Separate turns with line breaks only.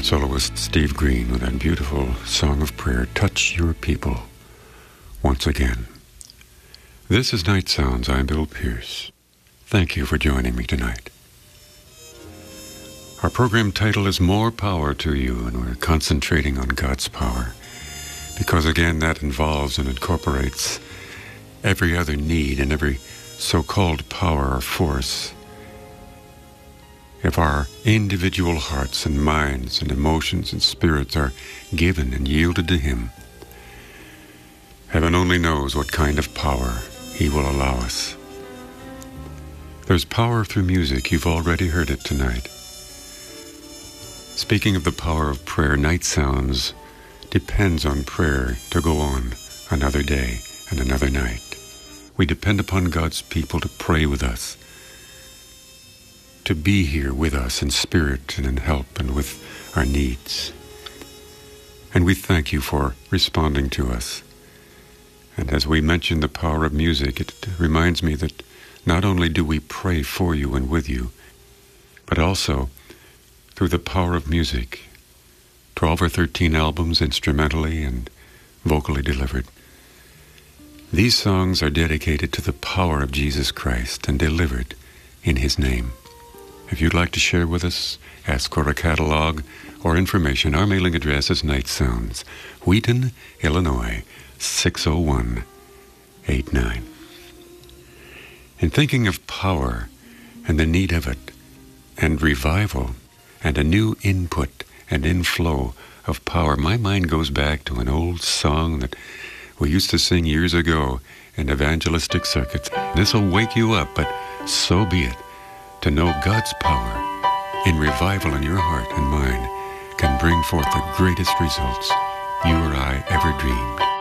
Soloist Steve Green with that beautiful song of prayer, Touch Your People, once again. This is Night Sounds. I'm Bill Pierce. Thank you for joining me tonight. Our program title is More Power to You, and we're concentrating on God's power, because again, that involves and incorporates every other need and every so-called power or force. If our individual hearts and minds and emotions and spirits are given and yielded to Him, heaven only knows what kind of power He will allow us. There's power through music. You've already heard it tonight. Speaking of the power of prayer, Night Sounds depends on prayer to go on another day and another night. We depend upon God's people to pray with us, to be here with us in spirit and in help and with our needs. And we thank you for responding to us. And as we mention the power of music, it reminds me that not only do we pray for you and with you, but also through the power of music, 12 or 13 albums instrumentally and vocally delivered. These songs are dedicated to the power of Jesus Christ and delivered in His name. If you'd like to share with us, ask for a catalog or information, our mailing address is Night Sounds, Wheaton, Illinois, 60189. In thinking of power and the need of it, and revival, and a new input and inflow of power, my mind goes back to an old song that we used to sing years ago in evangelistic circuits. This will wake you up, but so be it. To know God's power in revival in your heart and mind can bring forth the greatest results you or I ever dreamed.